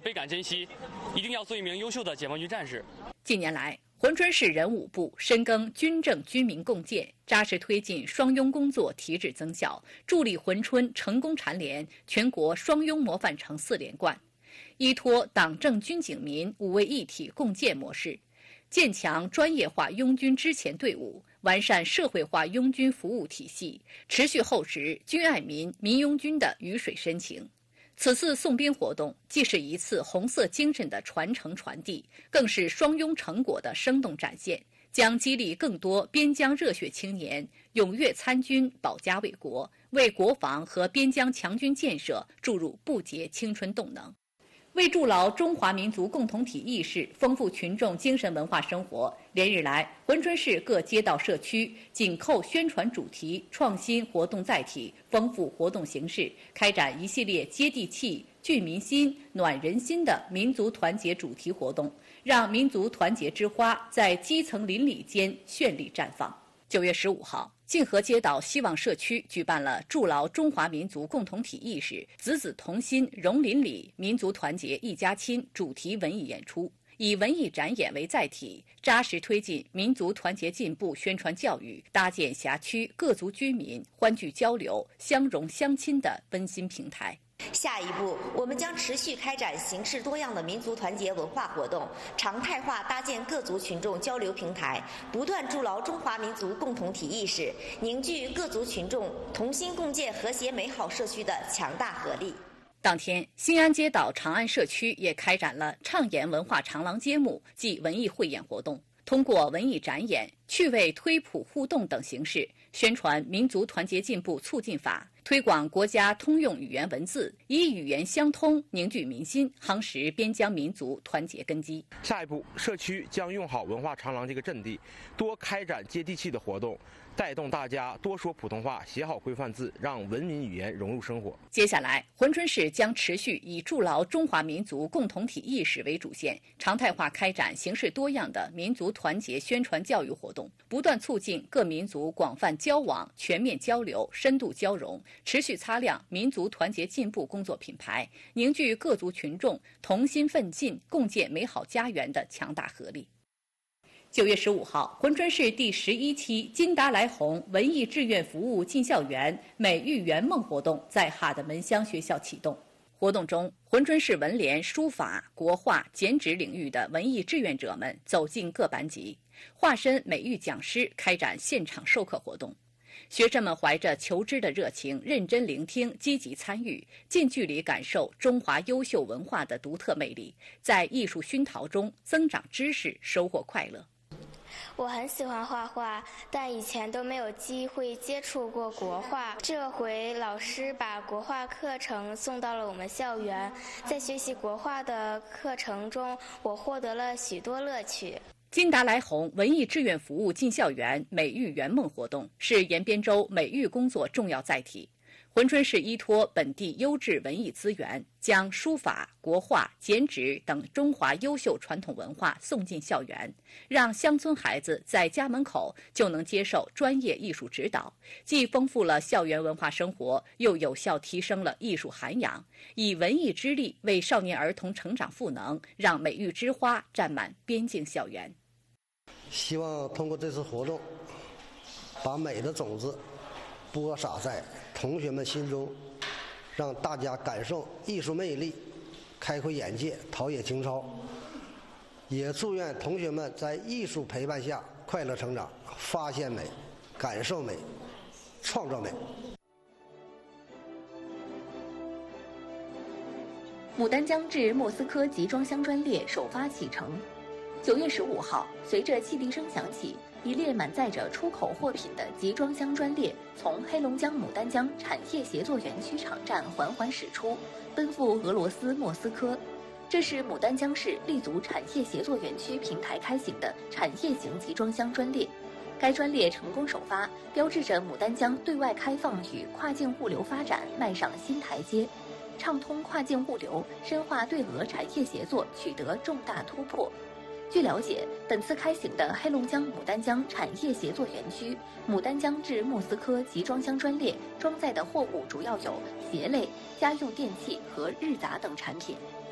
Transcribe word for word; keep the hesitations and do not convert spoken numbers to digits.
倍感珍惜，一定要做一名优秀的解放军战士。 近年来，珲春市人武部深耕军政军民共建，扎实推进双拥工作提质增效，助力珲春成功蝉联全国双拥模范城四连冠。依托党政军警民五位一体共建模式，建强专业化拥军支前队伍，完善社会化拥军服务体系，持续厚植军爱民、民拥军的鱼水深情。此次送兵活动既是一次红色精神的传承传递，更是双拥成果的生动展现，将激励更多边疆热血青年踊跃参军，保家卫国，为国防和边疆强军建设注入不竭青春动能。为筑牢中华民族共同体意识，丰富群众精神文化生活，连日来，珲春市各街道社区紧扣宣传主题，创新活动载体，丰富活动形式，开展一系列接地气、聚民心、暖人心的民族团结主题活动，让民族团结之花在基层邻里间绚丽绽放。九月十五号，泾河街道希望社区举办了筑牢中华民族共同体意识、子子同心、融邻里、民族团结一家亲主题文艺演出，以文艺展演为载体，扎实推进民族团结进步宣传教育，搭建辖区各族居民欢聚交流、相融相亲的温馨平台。 下一步，我们将持续开展形式多样的民族团结文化活动，常态化搭建各族群众交流平台，不断筑牢中华民族共同体意识，凝聚各族群众同心共建和谐美好社区的强大合力。 当天，新安街道长安社区也开展了畅演文化长廊揭幕暨文艺汇演活动，通过文艺展演、趣味推普互动等形式，宣传民族团结进步促进法，推广国家通用语言文字，以语言相通凝聚民心，夯实边疆民族团结根基。 下一步，社区将用好文化长廊这个阵地，多开展接地气的活动，带动大家多说普通话，写好规范字，让文明语言融入生活。 接下来，珲春市将持续以筑牢中华民族共同体意识为主线，常态化开展形式多样的民族团结宣传教育活动，不断促进各民族广泛交往、全面交流、深度交融，持续擦亮民族团结进步工作品牌，凝聚各族群众同心奋进、共建美好家园的强大合力。九月十五号，珲春市第十一期金达莱红文艺志愿服务进校园美育圆梦活动在哈德门乡学校启动。活动中，珲春市文联书法、国画、剪纸领域的文艺志愿者们走进各班级，化身美育讲师，开展现场授课活动。学生们怀着求知的热情，认真聆听，积极参与，近距离感受中华优秀文化的独特魅力，在艺术熏陶中增长知识，收获快乐。 我很喜欢画画，但以前都没有机会接触过国画。这回老师把国画课程送到了我们校园，在学习国画的课程中，我获得了许多乐趣。 金达莱红文艺志愿服务进校园美育圆梦活动是延边州美育工作重要载体。珲春市依托本地优质文艺资源，将书法、国画、剪纸等中华优秀传统文化送进校园，让乡村孩子在家门口就能接受专业艺术指导，既丰富了校园文化生活，又有效提升了艺术涵养，以文艺之力为少年儿童成长赋能，让美育之花占满边境校园。 希望通过这次活动，把美的种子播撒在同学们心中，让大家感受艺术魅力，开阔眼界，陶冶情操。也祝愿同学们在艺术陪伴下快乐成长，发现美，感受美，创造美。 牡丹江至莫斯科集装箱专列首发启程。九月十五号，随着汽笛声响起，一列满载着出口货品的集装箱专列从黑龙江牡丹江产业协作园区场站缓缓驶出，奔赴俄罗斯莫斯科。这是牡丹江市立足产业协作园区平台开行的产业型集装箱专列。该专列成功首发，标志着牡丹江对外开放与跨境物流发展迈上新台阶，畅通跨境物流，深化对俄产业协作取得重大突破。据了解，本次开行的黑龙江牡丹江产业协作园区牡丹江至莫斯科集装箱专列装载的货物主要有鞋类、家用电器和日杂等产品。